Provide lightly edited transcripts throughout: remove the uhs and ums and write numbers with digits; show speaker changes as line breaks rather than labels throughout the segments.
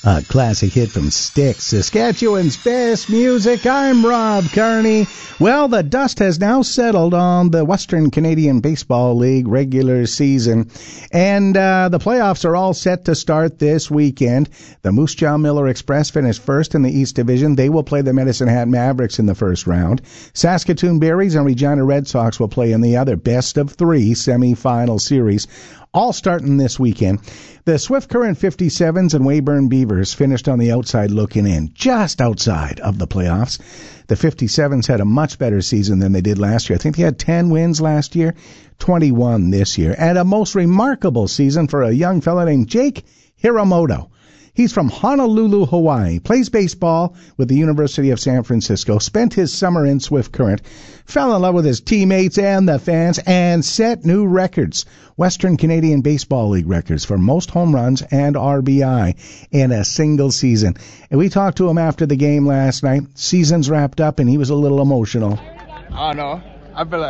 A classic hit from Styx, Saskatchewan's best music. I'm Rob Carney. Well, the dust has now settled on the Western Canadian Baseball League regular season, and the playoffs are all set to start this weekend. The Moose Jaw Miller Express finished first in the East Division. They will play the Medicine Hat Mavericks in the first round. Saskatoon Berries and Regina Red Sox will play in the other best-of-3 semifinal series, all starting this weekend. The Swift Current 57s and Weyburn Beavers finished on the outside looking in, just outside of the playoffs. The 57s had a much better season than they did last year. I think they had 10 wins last year, 21 this year, and a most remarkable season for a young fella named Jake Hiramoto. He's from Honolulu, Hawaii, plays baseball with the University of San Francisco, spent his summer in Swift Current, fell in love with his teammates and the fans, and set new records, Western Canadian Baseball League records for most home runs and RBI in a single season. And we talked to him after the game last night. Season's wrapped up, and he was a little emotional.
I don't know. I feel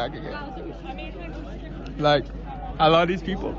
like I love these people.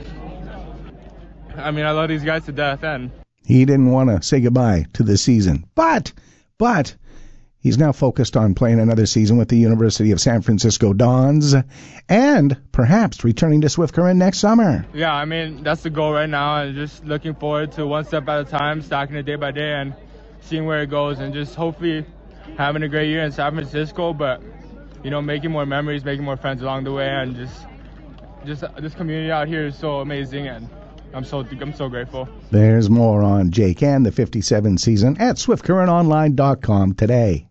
I mean, I love these guys to death, and
he didn't want to say goodbye to the season. But he's now focused on playing another season with the University of San Francisco Dons and perhaps returning to Swift Current next summer.
Yeah, I mean, that's the goal right now, and just looking forward to one step at a time, stacking it day by day and seeing where it goes, and just hopefully having a great year in San Francisco, but, you know, making more memories, making more friends along the way, and just this community out here is so amazing, and I'm so grateful.
There's more on Jake and the 57 season at SwiftCurrentOnline.com today.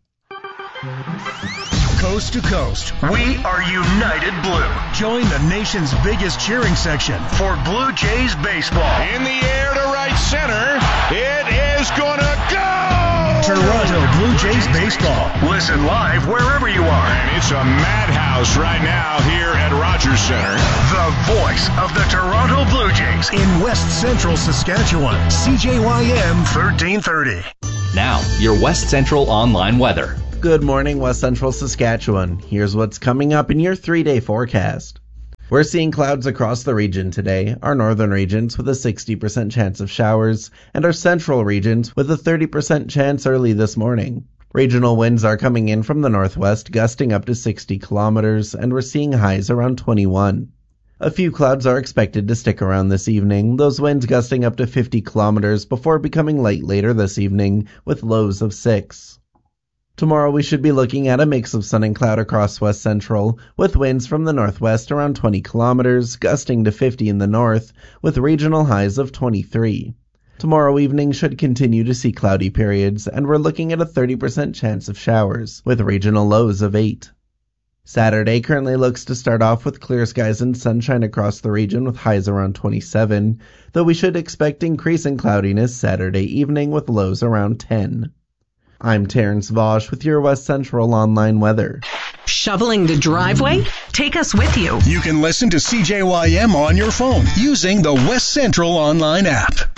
Coast to coast, we are United Blue. Join the nation's biggest cheering section for Blue Jays baseball.
In the air to right center, it is gonna go!
Toronto Blue Jays baseball. Listen live wherever you are.
And it's a madhouse right now here at Rogers Center.
The voice of the Toronto Blue Jays in West Central Saskatchewan. CJYM 1330.
Now, your West Central online weather.
Good morning, West Central Saskatchewan. Here's what's coming up in your 3-day forecast. We're seeing clouds across the region today, our northern regions with a 60% chance of showers, and our central regions with a 30% chance early this morning. Regional winds are coming in from the northwest, gusting up to 60 kilometers, and we're seeing highs around 21. A few clouds are expected to stick around this evening, those winds gusting up to 50 kilometers before becoming light later this evening, with lows of 6. Tomorrow we should be looking at a mix of sun and cloud across West Central, with winds from the northwest around 20 kilometers, gusting to 50 in the north, with regional highs of 23. Tomorrow evening should continue to see cloudy periods, and we're looking at a 30% chance of showers, with regional lows of 8. Saturday currently looks to start off with clear skies and sunshine across the region with highs around 27, though we should expect increasing cloudiness Saturday evening with lows around 10. I'm Terrence Vosch with your West Central online weather.
Shoveling the driveway? Take us with you.
You can listen to CJYM on your phone using the West Central online app.